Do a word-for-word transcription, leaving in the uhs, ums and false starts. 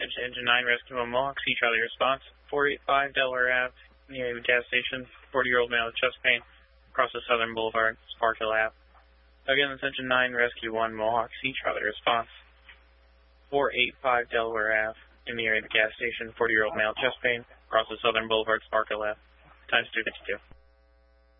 Attention Engine nine, Rescue one Mohawk, Sea Charlie response, four eighty-five Delaware Avenue, near the gas station, forty-year-old male with chest pain, across the Southern Boulevard, Sparkill Ave. Again, Attention nine, Rescue one Mohawk, Sea Charlie response, four eighty-five Delaware Avenue, near the gas station, forty-year-old male with chest pain, across the Southern Boulevard, Sparkill Ave. Times two fifty-two.